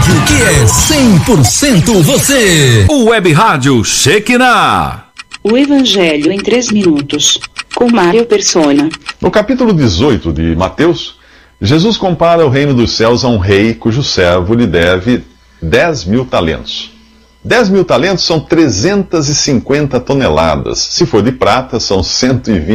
rádio que é 100% você. O Web Rádio Shekinah. O Evangelho em 3 minutos, com Mário Persona. No capítulo 18 de Mateus, Jesus compara o reino dos céus a um rei cujo servo lhe deve 10.000 talentos. 10.000 talentos são 350 toneladas. Se for de prata, são 120